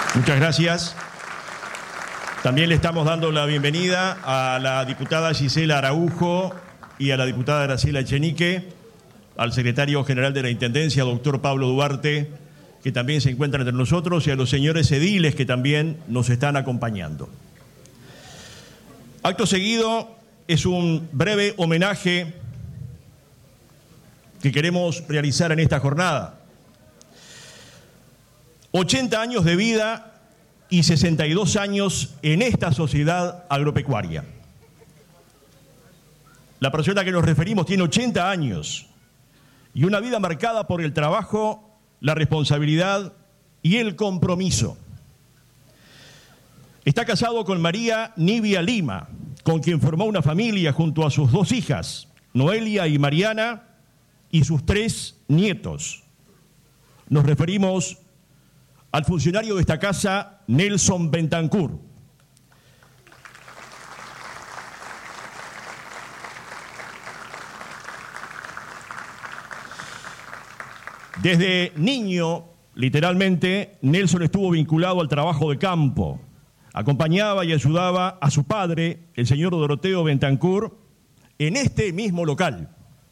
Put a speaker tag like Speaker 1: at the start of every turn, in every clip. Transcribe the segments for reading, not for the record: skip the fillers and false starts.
Speaker 1: Muchas gracias. También le estamos dando la bienvenida a la diputada Gisela Araujo y a la diputada Graciela Echenique, al secretario general de la Intendencia, doctor Pablo Duarte, que también se encuentran entre nosotros, y a los señores ediles que también nos están acompañando. Acto seguido es un breve homenaje que queremos realizar en esta jornada. 80 años de vida y 62 años en esta sociedad agropecuaria. La persona a que nos referimos tiene 80 años y una vida marcada por el trabajo, la responsabilidad y el compromiso. Está casado con María Nibia Lima, con quien formó una familia junto a sus 2 hijas, Noelia y Mariana, y sus 3 nietos. Nos referimos al funcionario de esta casa, Nelson Bentancur. Desde niño, literalmente, Nelson estuvo vinculado al trabajo de campo. Acompañaba y ayudaba a su padre, el señor Doroteo Bentancur, en este mismo local,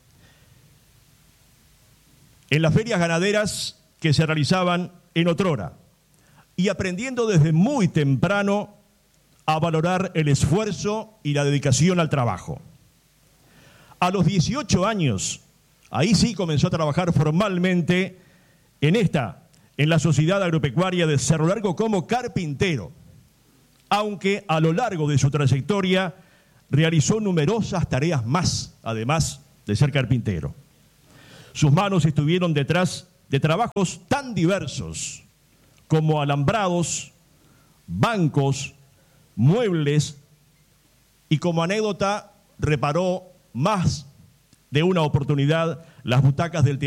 Speaker 1: en las ferias ganaderas que se realizaban en otrora, y aprendiendo desde muy temprano a valorar el esfuerzo y la dedicación al trabajo. A los 18 años, ahí sí comenzó a trabajar formalmente en la Sociedad Agropecuaria de Cerro Largo como carpintero, aunque a lo largo de su trayectoria realizó numerosas tareas más, además de ser carpintero. Sus manos estuvieron detrás de trabajos tan diversos como alambrados, bancos, muebles, y como anécdota reparó más de una oportunidad las butacas del teatro